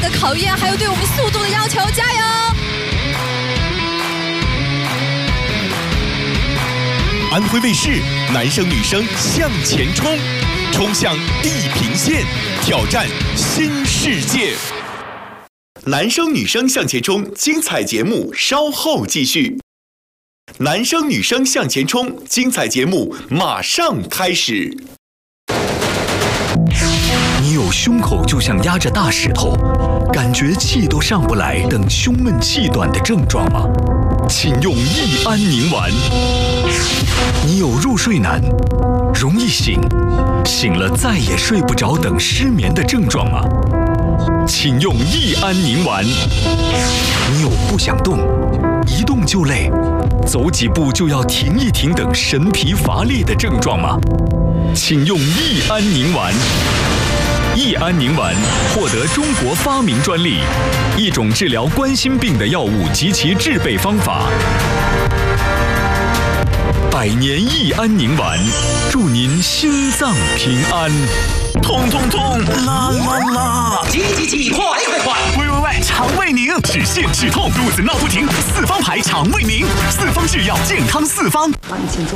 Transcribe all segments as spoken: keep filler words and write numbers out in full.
的考验，还有对我们速度的要求，加油！ 安徽卫视男生女生向前冲，冲向地平线，挑战新世界。男生女生向前冲，精彩节目稍后继续。男生女生向前冲，精彩节目马上开始。 你有胸口就像压着大石头，感觉气都上不来等胸闷气短的症状吗？请用益安宁丸。你有入睡难、容易醒、醒了再也睡不着等失眠的症状吗？请用益安宁丸。你有不想动、一动就累、走几步就要停一停等神疲乏力的症状吗？请用益安宁丸。益安宁丸获得中国发明专利，一种治疗冠心病的药物及其制备方法。百年益安宁丸，祝您心脏平安。 痛痛痛，啦啦啦！ 急急急，快快快！ 喂喂喂，肠胃宁，止泻止痛，肚子闹不停，四方牌肠胃宁，四方制药，健康四方。 好，你请坐。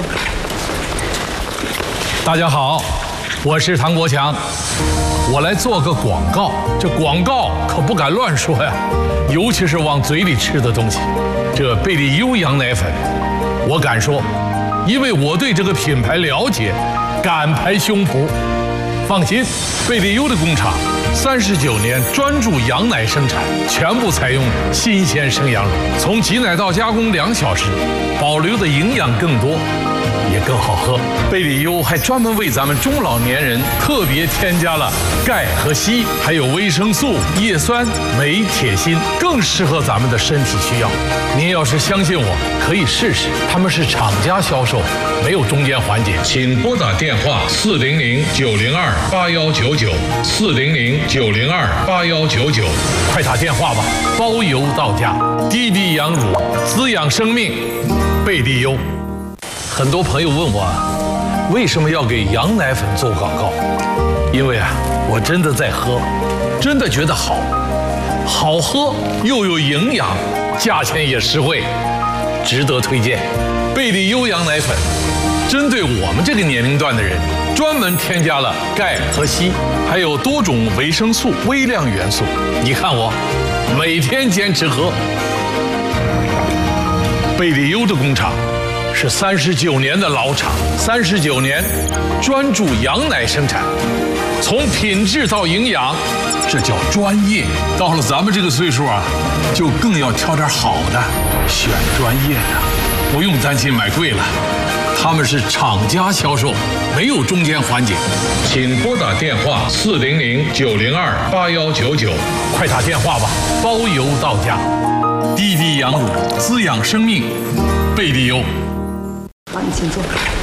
大家好，我是唐国强，我来做个广告。这广告可不敢乱说呀，尤其是往嘴里吃的东西。这贝利优羊奶粉，我敢说，因为我对这个品牌了解，敢拍胸脯。放心，贝利优的工厂三十九年专注羊奶生产，全部采用新鲜生羊乳，从挤奶到加工两小时，保留的营养更多，也更好喝。贝利优还专门为咱们中老年人特别添加了钙和硒，还有维生素、叶酸、镁、铁、锌，更适合咱们的身体需要。您要是相信我，可以试试，他们是厂家销售，没有中间环节。请拨打电话四零零九零二八幺九九四零零九零二八幺九九，快打电话吧，包邮到家。低低羊乳，滋养生命，贝利优。很多朋友问我，为什么要给羊奶粉做广告？因为啊，我真的在喝，真的觉得好，好喝又有营养，价钱也实惠，值得推荐。贝利优羊奶粉针对我们这个年龄段的人，专门添加了钙和硒，还有多种维生素、微量元素。你看我每天坚持喝。贝利优的工厂是三十九年的老厂，三十九年专注羊奶生产，从品质到营养，这叫专业。到了咱们这个岁数啊，就更要挑点好的，选专业的，不用担心买贵了。他们是厂家销售，没有中间环节。请拨打电话四零零九零二八幺九九，快打电话吧，包邮到家。低低羊乳，滋养生命，贝利优。 好，你请坐。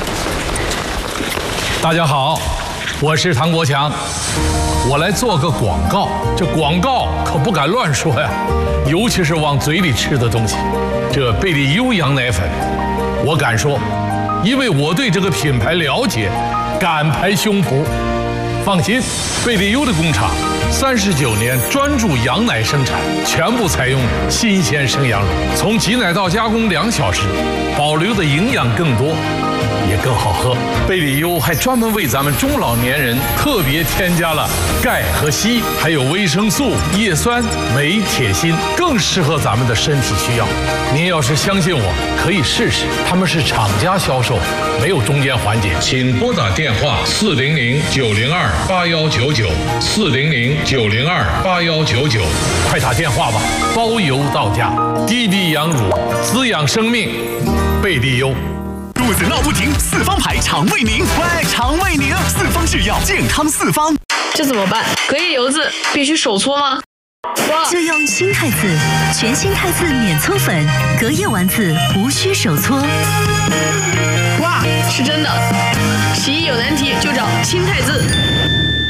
大家好，我是唐国强，我来做个广告。这广告可不敢乱说呀，尤其是往嘴里吃的东西。这贝利优羊奶粉，我敢说，因为我对这个品牌了解，敢拍胸脯。放心，贝利优的工厂三十九年专注羊奶生产，全部采用新鲜生羊乳，从挤奶到加工两小时，保留的营养更多，也更好喝。贝利优还专门为咱们中老年人特别添加了钙和硒，还有维生素、叶酸、镁、铁、锌，更适合咱们的身体需要。您要是相信我，可以试试，他们是厂家销售，没有中间环节。请拨打电话四零零九零二八幺九九四零零九零二八幺九九，快打电话吧，包邮到家。低低羊乳，滋养生命，贝利优。 肚子闹不停，四方牌肠胃宁，喂，肠胃宁，四方制药，健康四方。 这怎么办？隔夜油渍必须手搓吗？ 就用新太子，全新太子免搓粉，隔夜丸子无需手搓。 哇，是真的！洗衣有难题就找新太子。